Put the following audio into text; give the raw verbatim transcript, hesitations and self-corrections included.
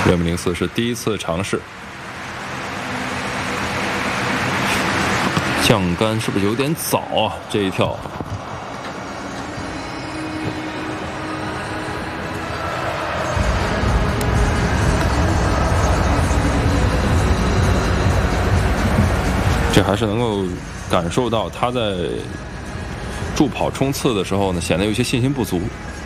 六米零四是第一次尝试，降杆是不是有点早啊？这一跳。这还是能够感受到他在助跑冲刺的时候呢，显得有些信心不足。